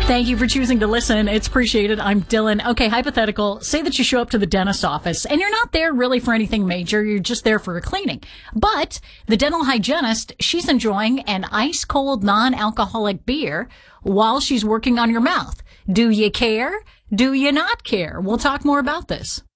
Thank you for choosing to listen. It's appreciated. I'm Dylan. Okay, hypothetical. Say that you show up to the dentist's office and you're not there really for anything major. You're just there for a cleaning. But the dental hygienist, she's enjoying an ice cold non-alcoholic beer while she's working on your mouth. Do you care? Do you not care? We'll talk more about this.